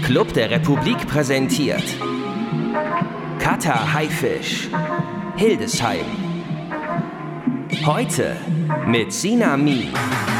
Club der Republik präsentiert Kata Haifisch, Hildesheim. Heute mit Sina Mi.